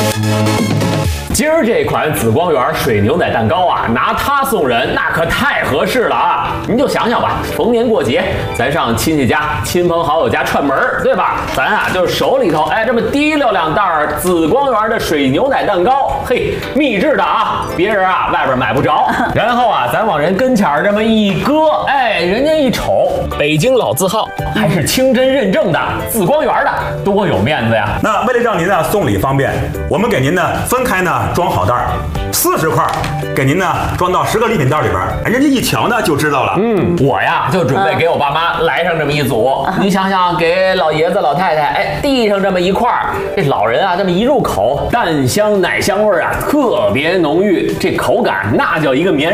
今儿这款紫光园水牛奶蛋糕啊，拿它送人那可太合适了啊！您就想想吧，逢年过节，咱上亲戚家、亲朋好友家串门儿，对吧？咱啊就手里头这么提溜2袋紫光园的水牛奶蛋糕，嘿，秘制的啊，别人啊外边买不着。然后啊，咱往人跟前这么一搁，人家一瞅，北京老字号，还是清真认证的紫光园的，多有面子呀！ 那为了让您呢送礼方便，我们给您呢分开呢装好袋，40块给您呢装到10个礼品袋里边，人家一瞧呢就知道了。 我呀就准备给我爸妈来上这么一组，你想想，给老爷子老太太，递上这么一块，这老人啊这么一入口，蛋香奶香味啊特别浓郁，这口感那叫一个绵。